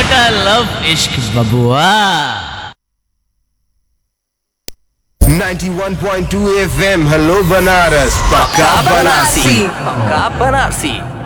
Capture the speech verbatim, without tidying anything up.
का लव इश्क बबुआ। ninety-one point two F M, hello Banaras, Pakka Banarsi. पक्का बनारसी।